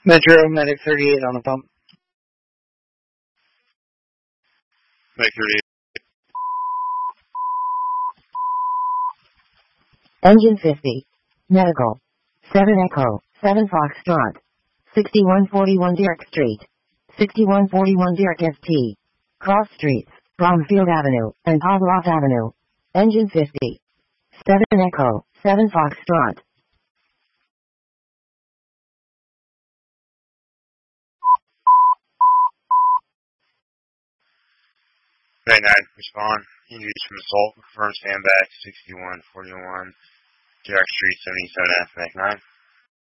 Metro Medic 38 on the pump. Medic 38. Engine 50. Medical. 7 Echo, 7 Foxtrot. 6141 Dirk Street. 6141 Dirk ST. Cross Streets, Bromfield Avenue, and Pavlov Avenue. Engine 50. 7 Echo, 7 Foxtrot. 99, respond. Injuries from assault. Confirm standback 6141. Direct Street 77F, Mac 9.